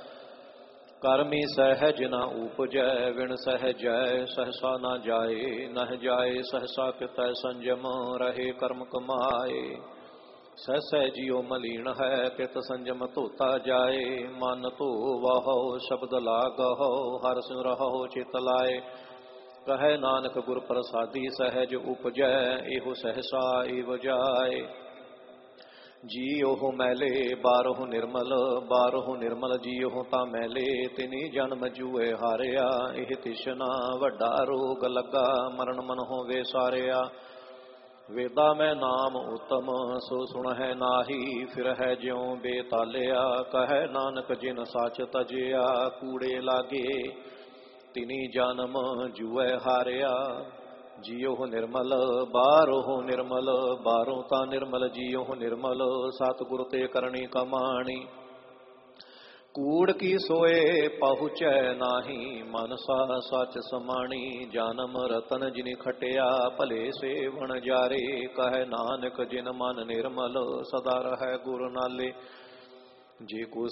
ਕਰਮੀ ਸਹਿਜ ਨ ਉਪਜੈ, ਵਿਣ ਸਹਿਜੈ ਸਹਸਾ ਨਾ ਜਾਏ। ਨਹ ਜਾਏ ਸਹਸਾ ਕਿਤੈ ਸੰਜਮ, ਰਹੇ ਕਰਮ ਕਮਾਏ। ਸਹਿਸੈ ਜਿਉ ਮਲੀਨ ਹੈ, ਕਿਤ ਸੰਜਮ ਧੋਤਾ ਜਾਏ। ਮਨ ਧੋਵਹੁ ਸ਼ਬਦ ਲਾਗਹੁ, ਹਰਿ ਸਿਉ ਰਹਹੁ ਚਿਤ ਲਾਏ। ਕਹੈ ਨਾਨਕ ਗੁਰ ਪ੍ਰਸਾਦੀ ਸਹਿਜ ਉਪਜੈ, ਇਹੋ ਸਹਸਾ ਏਵ ਜਾਏ। ਜੀ ਉਹ ਮੈਲੇ ਬਾਰਹੁ ਨਿਰਮਲ, ਬਾਰਹੁ ਨਿਰਮਲ ਜੀ ਉਹ ਤਾਂ ਮੈਲੇ। ਤਿਨੀ ਜਨਮ ਜੂਏ ਹਾਰਿਆ, ਇਹ ਤਿਸ਼ਨਾ ਵੱਡਾ ਰੋਗ ਲੱਗਾ। ਮਰਨ ਮਨ ਹੋਵੇ ਸਾਰਿਆ। ਵੇਦਾ ਮੈਂ ਨਾਮ ਉਤਮ, ਸੋ ਸੁਣਹਿ ਨਾਹੀ। ਫਿਰਹਿ ਜਿਉ ਬੇਤਾਲਿਆ, ਕਹੈ ਨਾਨਕ ਜਿਨ ਸੱਚ ਤਜਿਆ। ਕੂੜੇ ਲਾਗੇ ਤਿਨੀ ਜਨਮ ਜੂਏ ਹਾਰਿਆ। ਜੀਉ ਨਿਰਮਲ ਬਾਰਹੁ ਨਿਰਮਲ, ਬਾਰੋਂ ਤਾਂ ਨਿਰਮਲ ਜੀਉ ਨਿਰਮਲ। ਸਤਿਗੁਰ ਤੇ ਕਰਨੀ ਕਮਾਣੀ, ਕੂੜ ਕੀ ਸੋਏ ਪਹੁੰਚੈ ਨਾਹੀ। ਮਨਸਾ ਸੱਚ ਸਮਾਣੀ, ਜਨਮ ਰਤਨ ਜਿਨਿ ਖਟਿਆ। ਭਲੇ ਸੇਵਨ ਜਾਰੇ, ਕਹੈ ਨਾਨਕ ਜਿਨ ਮਨ ਨਿਰਮਲ। ਸਦਾ ਰਹੈ ਗੁਰ ਨਾਲੇ। ਜੇ ਕੋ